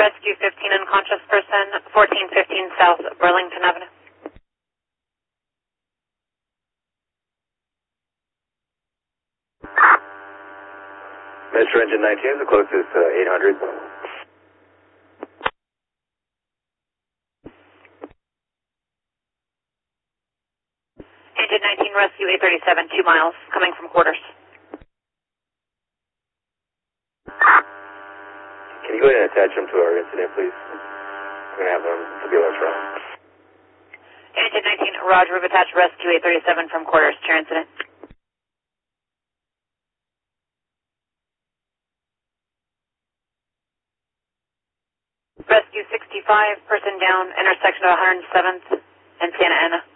Rescue 15 unconscious person, 1415 South Burlington Avenue. Metro Engine 19 is the closest 800. Engine 19 Rescue 837, 2 miles, coming from quarters. Can you go ahead and attach them to our incident, please? We're going to have them to be electronic. Engine 19 Roger, we've attached Rescue 837 from quarters to your incident. Rescue 65, person down, intersection of 107th and Santa Ana.